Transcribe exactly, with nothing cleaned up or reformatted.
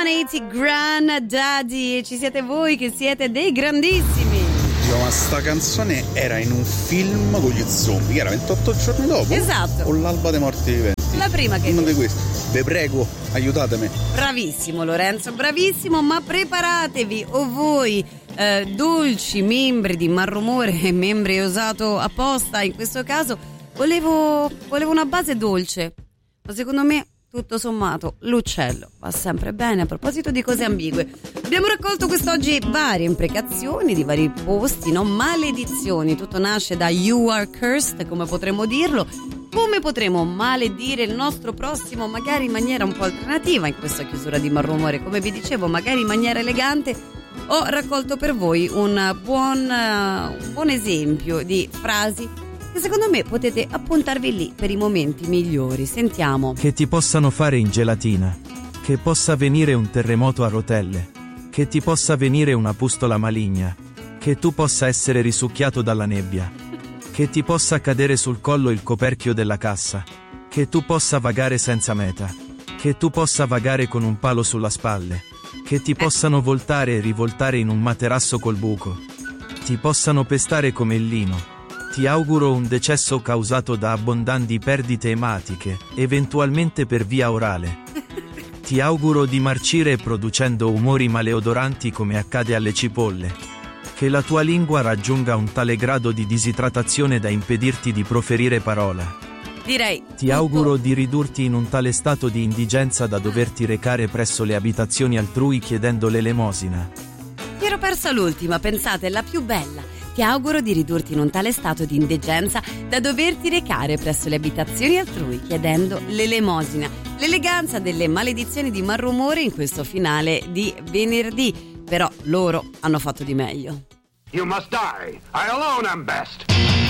centottanta Granddaddy, e ci siete voi che siete dei grandissimi. Ma sta canzone era in un film con gli zombie, che era ventotto giorni dopo. Esatto. O l'alba dei morti viventi. La prima che... Uno di questi. Vi prego, aiutatemi. Bravissimo Lorenzo, bravissimo, ma preparatevi o voi eh, dolci membri di Malrumore e membri usato apposta in questo caso. Volevo, volevo una base dolce, ma secondo me tutto sommato l'uccello va sempre bene. A proposito di cose ambigue, abbiamo raccolto quest'oggi varie imprecazioni di vari posti, no? Maledizioni, tutto nasce da You Are Cursed, come potremmo dirlo. Come potremo maledire il nostro prossimo, magari in maniera un po' alternativa in questa chiusura di Malrumore, come vi dicevo, magari in maniera elegante. Ho raccolto per voi un buon, uh, un buon esempio di frasi che secondo me potete appuntarvi lì per i momenti migliori. Sentiamo. Che ti possano fare in gelatina, che possa venire un terremoto a rotelle, che ti possa venire una pustola maligna, che tu possa essere risucchiato dalla nebbia, che ti possa cadere sul collo il coperchio della cassa, che tu possa vagare senza meta, che tu possa vagare con un palo sulla spalle, che ti possano voltare e rivoltare in un materasso col buco, ti possano pestare come il lino. Ti auguro un decesso causato da abbondanti perdite ematiche, eventualmente per via orale. Ti auguro di marcire producendo umori maleodoranti come accade alle cipolle. Che la tua lingua raggiunga un tale grado di disidratazione da impedirti di proferire parola. Direi. Ti auguro di ridurti in un tale stato di indigenza da doverti recare presso le abitazioni altrui chiedendo l'elemosina. Mi ero persa l'ultima, pensate, la più bella. Ti auguro di ridurti in un tale stato di indigenza da doverti recare presso le abitazioni altrui chiedendo l'elemosina. L'eleganza delle maledizioni di Malrumore in questo finale di venerdì. Però loro hanno fatto di meglio. You must die. I alone am best.